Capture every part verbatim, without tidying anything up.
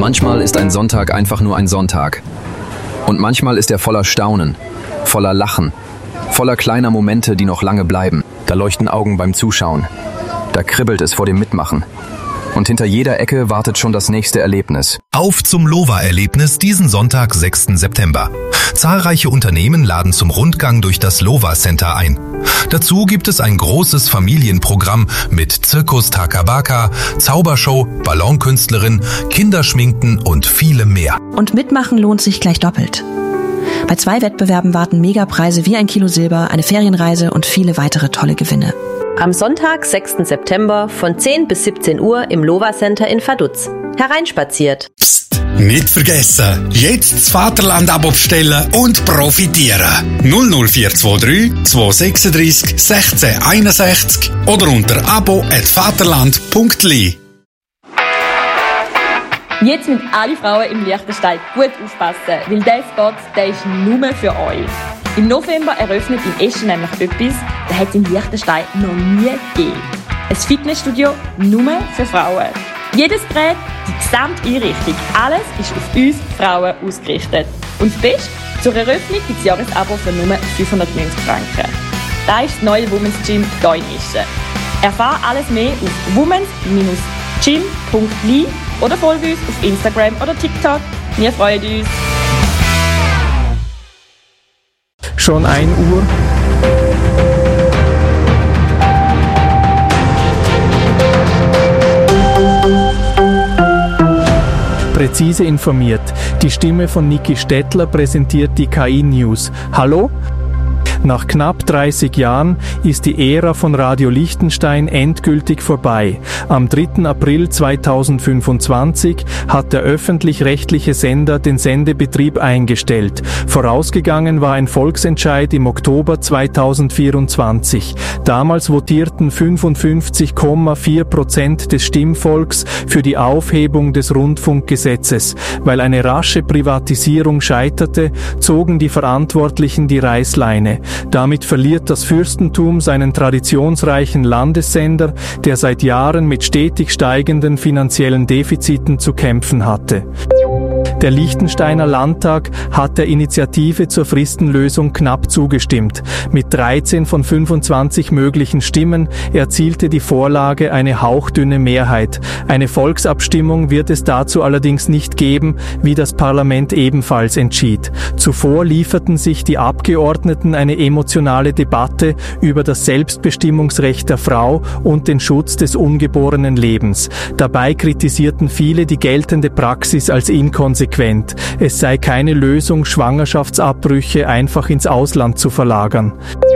Manchmal ist ein Sonntag einfach nur ein Sonntag. Und manchmal ist er voller Staunen, voller Lachen, voller kleiner Momente, die noch lange bleiben. Da leuchten Augen beim Zuschauen. Da kribbelt es vor dem Mitmachen. Und hinter jeder Ecke wartet schon das nächste Erlebnis. Auf zum Lova-Erlebnis diesen Sonntag, sechsten September. Zahlreiche Unternehmen laden zum Rundgang durch das Lova Center ein. Dazu gibt es ein großes Familienprogramm mit Zirkus Takabaka, Zaubershow, Ballonkünstlerin, Kinderschminken und vielem mehr. Und mitmachen lohnt sich gleich doppelt. Bei zwei Wettbewerben warten Megapreise wie ein Kilo Silber, eine Ferienreise und viele weitere tolle Gewinne. Am Sonntag, sechsten September von zehn bis siebzehn Uhr im Lova Center in Vaduz. Hereinspaziert. Psst, nicht vergessen, jetzt das Vaterland-Abo bestellen und profitieren. null null vier zwei drei zwei sechs drei sechs eins eins oder unter abo at vaterland punkt l i. Jetzt müssen alle Frauen im Liechtenstein gut aufpassen, weil dieser Spot, der ist nur für euch. Im November eröffnet in Eschen nämlich etwas, das hat es in Liechtenstein noch nie gegeben. Ein Fitnessstudio nur für Frauen. Jedes Gerät, die gesamte Einrichtung, alles ist auf uns Frauen ausgerichtet. Und das Beste, zur Eröffnung gibt es Jahresabo für nur fünfhundertneunzig Franken. Das ist das neue Women's Gym hier in Eschen. Erfahre alles mehr auf womens Gym punkt l i oder folge uns auf Instagram oder TikTok. Wir freuen uns. Schon ein Uhr. Präzise informiert. Die Stimme von Niki Stettler präsentiert die K I-News. Hallo? Nach knapp dreißig Jahren ist die Ära von Radio Liechtenstein endgültig vorbei. Am dritten April zweitausendfünfundzwanzig hat der öffentlich-rechtliche Sender den Sendebetrieb eingestellt. Vorausgegangen war ein Volksentscheid im Oktober zweitausendvierundzwanzig. Damals votierten fünfundfünfzig Komma vier Prozent des Stimmvolks für die Aufhebung des Rundfunkgesetzes. Weil eine rasche Privatisierung scheiterte, zogen die Verantwortlichen die Reißleine. Damit verliert das Fürstentum seinen traditionsreichen Landessender, der seit Jahren mit stetig steigenden finanziellen Defiziten zu kämpfen hatte. Der Liechtensteiner Landtag hat der Initiative zur Fristenlösung knapp zugestimmt. Mit dreizehn von fünfundzwanzig möglichen Stimmen erzielte die Vorlage eine hauchdünne Mehrheit. Eine Volksabstimmung wird es dazu allerdings nicht geben, wie das Parlament ebenfalls entschied. Zuvor lieferten sich die Abgeordneten eine emotionale Debatte über das Selbstbestimmungsrecht der Frau und den Schutz des ungeborenen Lebens. Dabei kritisierten viele die geltende Praxis als inkonsequent. Es sei keine Lösung, Schwangerschaftsabbrüche einfach ins Ausland zu verlagern.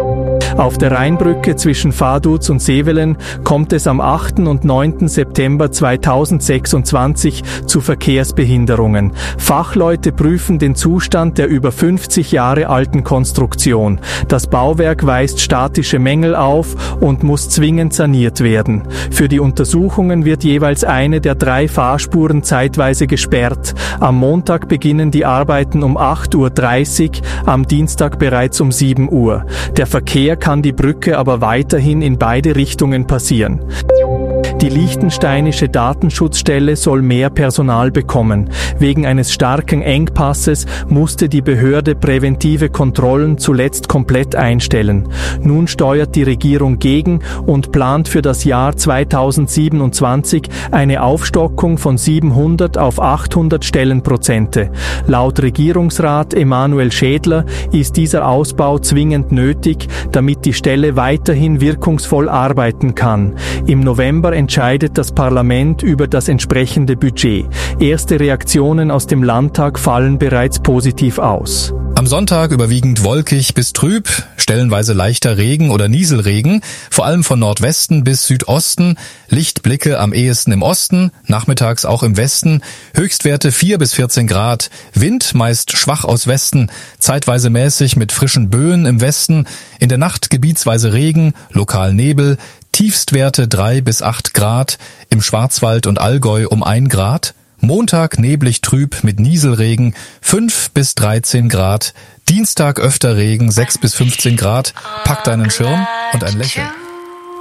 Auf der Rheinbrücke zwischen Vaduz und Sevelen kommt es am achten und neunten September zweitausendsechsundzwanzig zu Verkehrsbehinderungen. Fachleute prüfen den Zustand der über fünfzig Jahre alten Konstruktion. Das Bauwerk weist statische Mängel auf und muss zwingend saniert werden. Für die Untersuchungen wird jeweils eine der drei Fahrspuren zeitweise gesperrt. Am Montag beginnen die Arbeiten um acht Uhr dreißig, am Dienstag bereits um sieben Uhr. Der Verkehr kann die Brücke aber weiterhin in beide Richtungen passieren. Die liechtensteinische Datenschutzstelle soll mehr Personal bekommen. Wegen eines starken Engpasses musste die Behörde präventive Kontrollen zuletzt komplett einstellen. Nun steuert die Regierung gegen und plant für das Jahr zweitausendsiebenundzwanzig eine Aufstockung von siebenhundert auf achthundert Stellenprozente. Laut Regierungsrat Emanuel Schädler ist dieser Ausbau zwingend nötig, damit die Stelle weiterhin wirkungsvoll arbeiten kann. Im November entscheidet das Parlament über das entsprechende Budget. Erste Reaktionen aus dem Landtag fallen bereits positiv aus. Am Sonntag überwiegend wolkig bis trüb, stellenweise leichter Regen oder Nieselregen, vor allem von Nordwesten bis Südosten, Lichtblicke am ehesten im Osten, nachmittags auch im Westen, Höchstwerte vier bis vierzehn Grad, Wind meist schwach aus Westen, zeitweise mäßig mit frischen Böen im Westen, in der Nacht gebietsweise Regen, lokal Nebel, Tiefstwerte drei bis acht Grad, im Schwarzwald und Allgäu um ein Grad, Montag neblig trüb mit Nieselregen, fünf bis dreizehn Grad, Dienstag öfter Regen, sechs bis fünfzehn Grad, pack deinen Schirm und ein Lächeln.